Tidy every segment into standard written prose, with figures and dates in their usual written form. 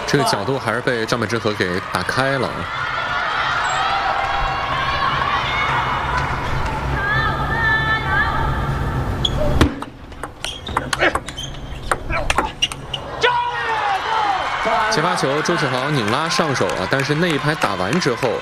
这个角度还是被张本智和给打开了。接发球，周启豪拧拉上手啊，但是那一拍打完之后，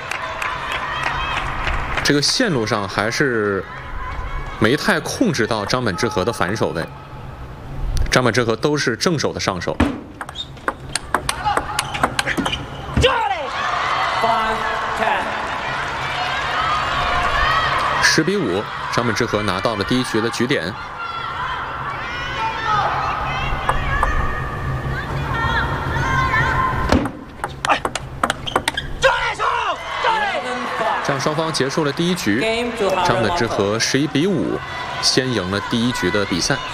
这个线路上还是没太控制到张本智和的反手位。张本智和都是正手的上手。10比5，张本智和拿到了第一局的局点。这样双方结束了第一局，张本智和11比5，先赢了第一局的比赛。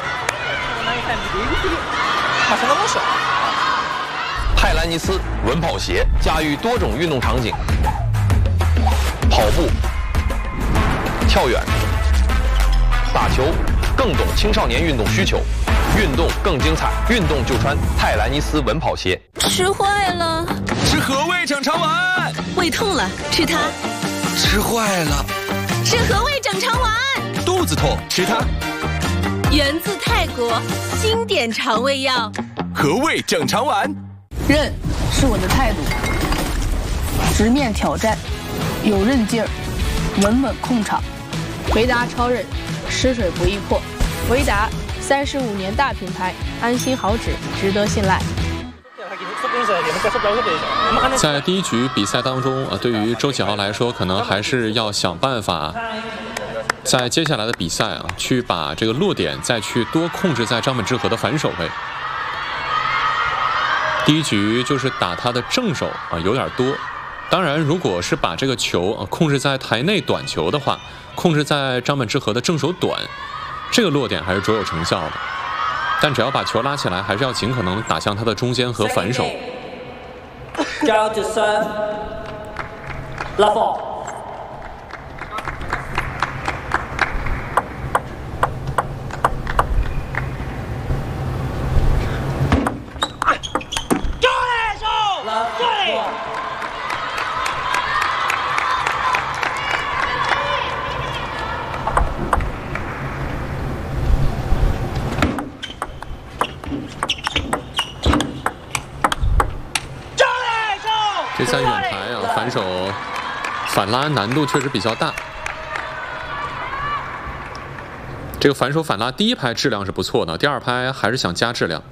泰兰尼斯稳跑鞋驾驭多种运动场景，跑步、跳远、打球，更懂青少年运动需求，运动更精彩，运动就穿泰兰尼斯稳跑鞋。 吃坏了， 吃和味整肠丸。 胃痛了，吃它。 吃坏了， 吃和味整肠丸。 肚子痛，吃它。 源自泰国，经典肠胃药。 和味整肠丸。 韧是我的态度，直面挑战，有韧劲儿，稳稳控场。维达超韧，吃水不易破。维达35年大品牌，安心好脂，值得信赖。 在第一局比赛当中对于周启豪来说，可能还是要想办法，在接下来的比赛去把这个落点再去多控制在张本智和的反手位。第一局就是打他的正手有点多，当然如果是把这个球控制在台内短球的话，控制在张本智和的正手短，这个落点还是卓有成效的。但只要把球拉起来，还是要尽可能打向他的中间和反手。这在远台反手反拉难度确实比较大。这个反手反拉第一拍质量是不错的，第二拍还是想加质量。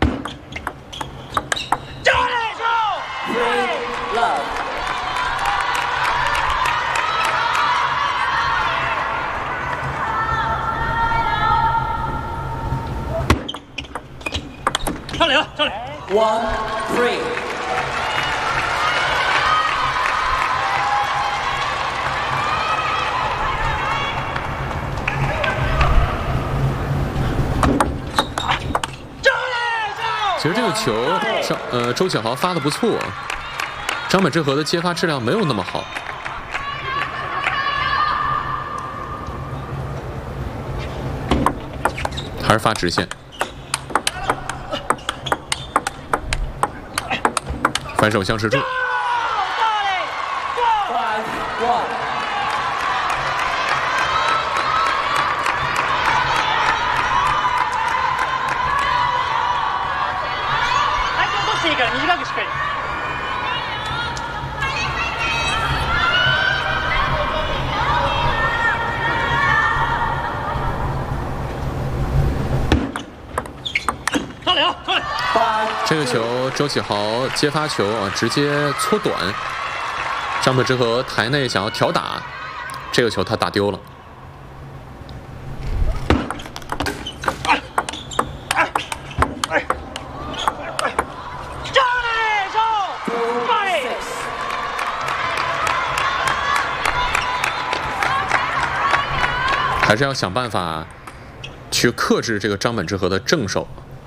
上来了，上来 ！1-3。 其实这个球周启豪发的不错，张本智和的接发质量没有那么好。还是发直线，反手相持住。 短くしっかり。上来啊！上来！ 这个球周启豪接发球直接搓短，张本智和台内想要挑打，这个球他打丢了。还是要想办法去克制这个张本智和的正手。